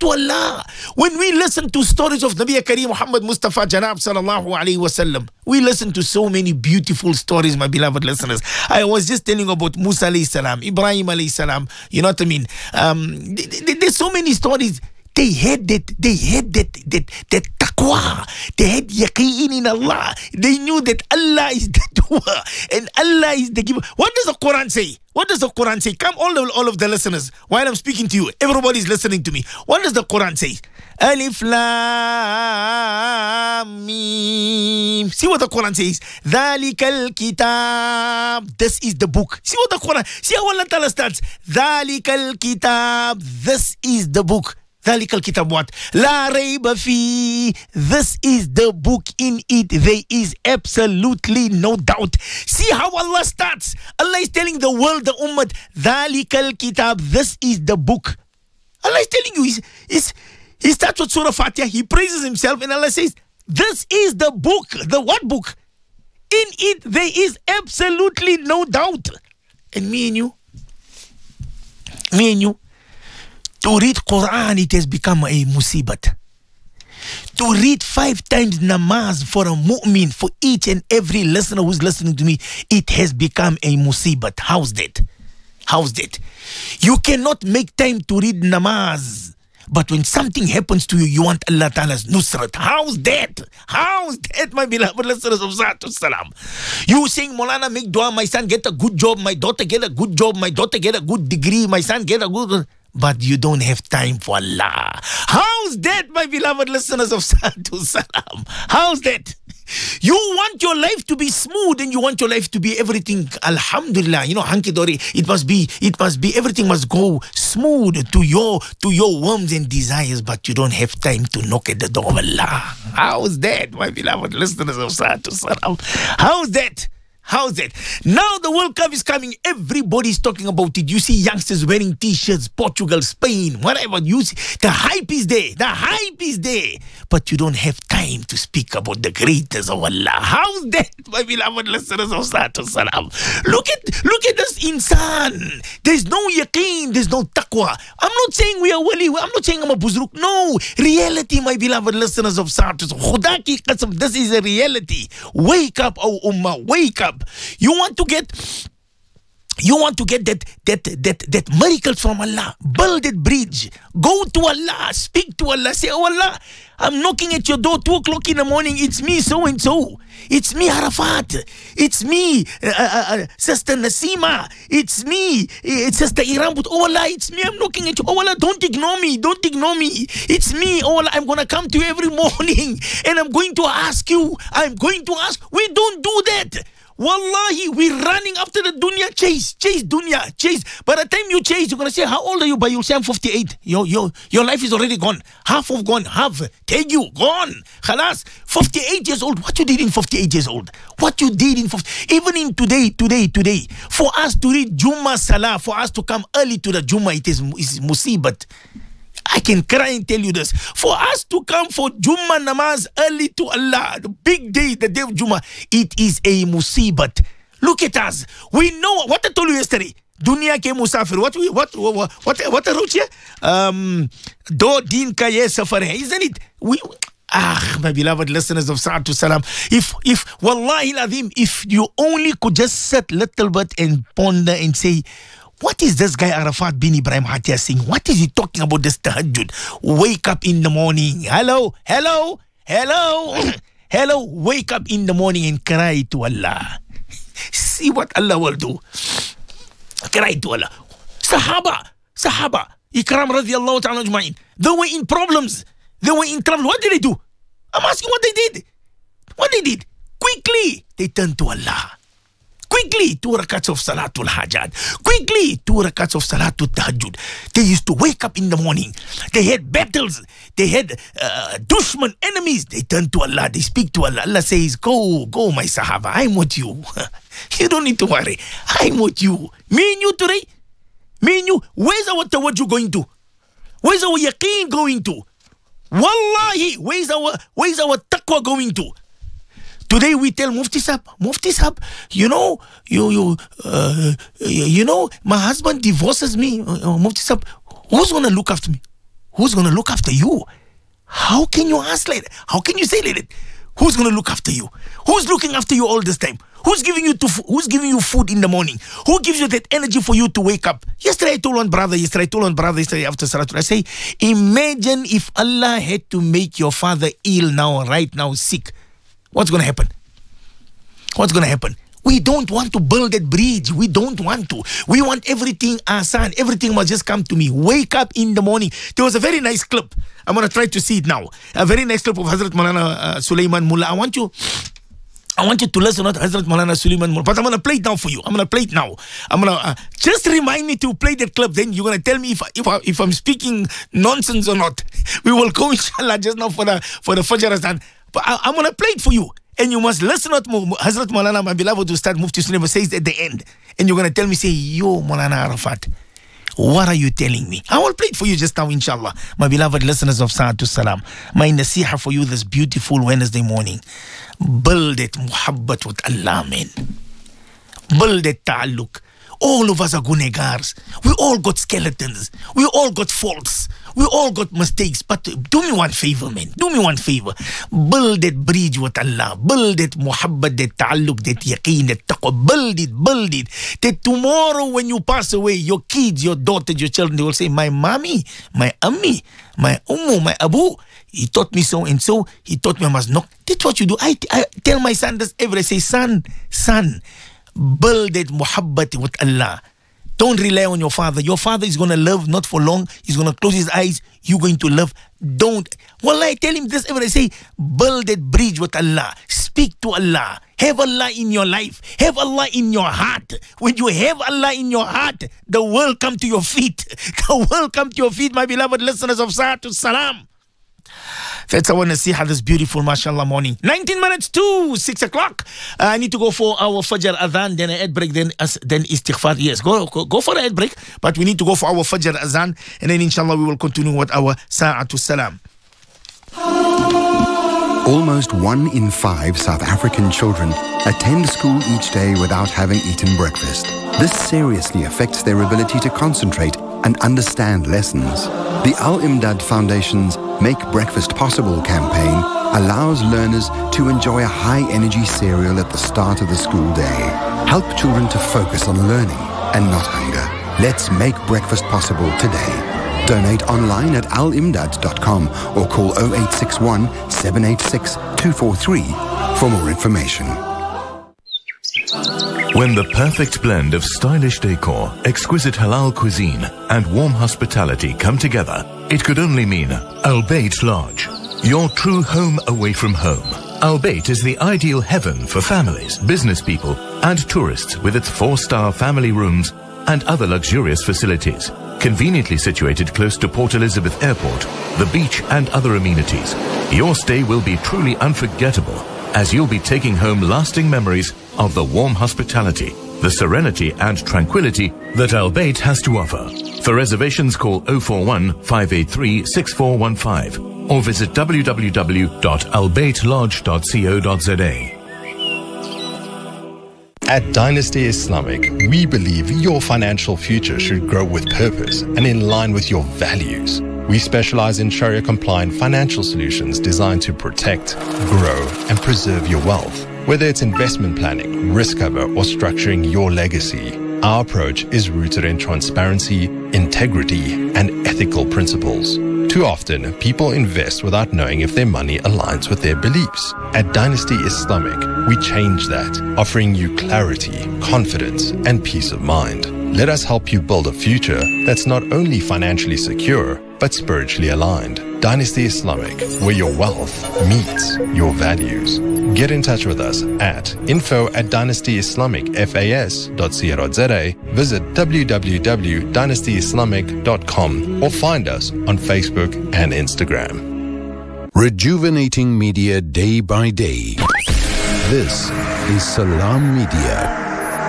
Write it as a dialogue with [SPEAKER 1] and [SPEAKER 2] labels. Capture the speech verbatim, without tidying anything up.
[SPEAKER 1] to Allah. When we listen to stories of Nabi Kareem Muhammad Mustafa Janab Sallallahu Alaihi Wasallam, we listen to so many beautiful stories, my beloved listeners. I was just telling about Musa alayhi salam, Ibrahim alayhi salam, you know what I mean? Um, th- th- there's so many stories. They had that, they had that, that, that taqwa. They had yaqeen in Allah. They knew that Allah is the doer and Allah is the giver. What does the Quran say? What does the Quran say? Come, all of, all of the listeners, while I'm speaking to you, everybody's listening to me. What does the Quran say? Alif Lam Mim. See what the Quran says. Dhalikal Kitab. This is the book. See what the Quran. See how Allah Ta'ala starts. Dhalikal Kitab. This is the book. Dhalikal Kitab what? La Rayba Fi. This is the book. In it there is absolutely no doubt. See how Allah starts. Allah is telling the world, the ummah, Dhalikal Kitab. This is the book. Allah is telling you. He's, he's, he starts with Surah Fatiha. He praises himself and Allah says, this is the book. The what book? In it there is absolutely no doubt. And me and you, me and you, to read Quran, it has become a musibat. To read five times namaz for a mu'min, for each and every listener who's listening to me, it has become a musibat. How's that? How's that? You cannot make time to read namaz, but when something happens to you, you want Allah Ta'ala's nusrat. How's that? How's that, my beloved listeners of Zatu Salam? You saying, Maulana, make dua, my son get a good job, my daughter get a good job, my daughter get a good degree, my son get a good... But you don't have time for Allah. How's that, my beloved listeners of Zatu Salam? How's that? You want your life to be smooth and you want your life to be everything, alhamdulillah, you know, hanky-dory. It must be, it must be, everything must go smooth to your, to your whims and desires, but you don't have time to knock at the door of Allah. How's that, my beloved listeners of Zatu Salam? How's that? How's that? Now the World Cup is coming. Everybody's talking about it. You see youngsters wearing T-shirts, Portugal, Spain, whatever. You see, the hype is there. The hype is there. But you don't have time to speak about the greatness of Allah. How's that, my beloved listeners of Zatu Salam? Look at, look at this insan. There's no yaqeen. There's no taqwa. I'm not saying we are wali. I'm not saying I'm a buzruk. No. Reality, my beloved listeners of Zatu Salam. Khuda ki qasam, this is a reality. Wake up, oh ummah. Wake up. You want to get, you want to get that that that that miracles from Allah. Build that bridge. Go to Allah. Speak to Allah. Say, oh Allah, I'm knocking at your door two o'clock in the morning. It's me, so and so. It's me, Arafat. It's me, uh, uh, uh, Sister Nasima. It's me, it's Sister Iran. But oh Allah, it's me. I'm knocking at you. Oh Allah, don't ignore me. Don't ignore me. It's me. Oh Allah, I'm gonna come to you every morning and I'm going to ask you. I'm going to ask. We don't do that. Wallahi, we're running after the dunya. Chase, chase dunya, chase. By the time you chase, you're going to say, how old are you? But you'll say, I'm fifty-eight. Your, your, your life is already gone. Half of gone, half. Take you, gone. Khalas, fifty-eight years old. What you did in fifty-eight years old? What you did in fifty, even in today, today, today. For us to read Jummah Salah, for us to come early to the Jummah, it is, is musibat. I can cry and tell you this. For us to come for Jummah namaz early to Allah, the big day, the day of Jummah, it is a musibat. Look at us. We know what I told you yesterday. Dunya ke musafir. What we what what what what I wrote here? Um, do din ka ye safar hai, isn't it? We ah, my beloved listeners of Zatu Salam. If if wallahi al-azim, if you only could just sit little bit and ponder and say, what is this guy Arafat bin Ibrahim Hatia saying? What is he talking about this tahajjud? Wake up in the morning. Hello, hello, hello, hello. Wake up in the morning and cry to Allah. See what Allah will do. Cry to Allah. Sahaba, Sahaba, Ikram radiallahu ta'ala ajma'in. They were in problems. They were in trouble. What did they do? I'm asking what they did. What they did? Quickly, they turned to Allah. Quickly, two rakats of Salatul Hajat. Quickly, two rakats of Salatul Tahajjud. They used to wake up in the morning. They had battles. They had uh, dushman, enemies. They turn to Allah. They speak to Allah. Allah says, go, go, my Sahaba. I'm with you. You don't need to worry. I'm with you. Me and you today. Me and you. Where's our tawajjuh going to? Where's our yaqeen going to? Wallahi, where's our, where's our taqwa going to? Today we tell Mufti Sahab, Mufti Sahab, you know, you you uh, you know, my husband divorces me. Uh, Mufti Sahab, who's gonna look after me? who's going to look after you? How can you ask like that? How can you say like that? Who's going to look after you? Who's looking after you all this time? Who's giving you to, who's giving you food in the morning? Who gives you that energy for you to wake up? Yesterday I told one brother, yesterday I told one brother, yesterday after Salatul, I say, imagine if Allah had to make your father ill now, right now, sick. What's going to happen? What's going to happen? We don't want to build that bridge. We don't want to. We want everything asan. Everything must just come to me. Wake up in the morning. There was a very nice clip. I'm going to try to see it now. A very nice clip of Hazrat Maulana uh, Sulaiman Mullah. I want you... I want you to listen to Hazrat Maulana Sulaiman Mullah. But I'm going to play it now for you. I'm going to play it now. I'm going to... Uh, just remind me to play that clip. Then you're going to tell me if, if, I, if I'm speaking nonsense or not. We will go, inshallah, just now for the, for the Fajr Azan. But I, I'm going to play it for you. And you must listen to Hazrat Maulana, my beloved Ustad Mufti Sulaiman says at the end. And you're going to tell me, say, yo, Maulana Arafat, what are you telling me? I will play it for you just now, inshallah. My beloved listeners of Sa'atul Salam. My nasiha for you this beautiful Wednesday morning. Build that muhabbat with Allah, man. Build that ta'alluq. All of us are gunegars. We all got skeletons. We all got faults. We all got mistakes. But do me one favor, man. Do me one favor. Build that bridge with Allah. Build that muhabbat, that ta'alluq, that yaqeen, that taqwa. Build it, build it. That tomorrow when you pass away, your kids, your daughters, your children, they will say, my mommy, my ammi, my ummu, my abu, he taught me so and so. He taught me I must knock. That's what you do. I, I tell my son this every day. I say, son, son, build that muhabbat with Allah. Don't rely on your father. Your father is going to live not for long. He's going to close his eyes. You're going to live. Don't. Well, I tell him this every day. I say, build that bridge with Allah. Speak to Allah. Have Allah in your life. Have Allah in your heart. When you have Allah in your heart, the world come to your feet. The world come to your feet, my beloved listeners of Sa'atul Salam. That's our nasiha this beautiful, mashallah, morning. nineteen minutes to six o'clock. Uh, I need to go for our Fajr Adhan, then an ad break, then uh, then Istighfar. Yes, go, go go for an ad break, but we need to go for our Fajr Adhan, and then inshallah we will continue with our Sa'atul Salam.
[SPEAKER 2] Almost one in five South African children attend school each day without having eaten breakfast. This seriously affects their ability to concentrate and understand lessons. The Al-Imdad Foundation's Make Breakfast Possible campaign allows learners to enjoy a high-energy cereal at the start of the school day. Help children to focus on learning and not hunger. Let's make breakfast possible today. Donate online at al imdad dot com or call oh eight six one, seven eight six, two four three for more information.
[SPEAKER 3] When the perfect blend of stylish decor, exquisite halal cuisine, and warm hospitality come together, it could only mean Al Bayt Lodge, your true home away from home. Al Bayt is the ideal heaven for families, business people, and tourists with its four-star family rooms and other luxurious facilities. Conveniently situated close to Port Elizabeth Airport, the beach, and other amenities, your stay will be truly unforgettable, as you'll be taking home lasting memories of the warm hospitality, the serenity and tranquility that Al Bayt has to offer. For reservations, call oh four one, five eight three, six four one five or visit w w w dot al bayt lodge dot co dot z a.
[SPEAKER 4] At Dynasty Islamic, we believe your financial future should grow with purpose and in line with your values. We specialize in Sharia-compliant financial solutions designed to protect, grow, and preserve your wealth. Whether it's investment planning, risk cover, or structuring your legacy, our approach is rooted in transparency, integrity, and ethical principles. Too often, people invest without knowing if their money aligns with their beliefs. At Dynasty Islamic, we change that, offering you clarity, confidence, and peace of mind. Let us help you build a future that's not only financially secure, but spiritually aligned. Dynasty Islamic, where your wealth meets your values. Get in touch with us at info at dynasty islamic fas dot co dot z a, visit w w w dot dynasty islamic dot com or find us on Facebook and Instagram.
[SPEAKER 5] Rejuvenating media day by day. This is Salam Media.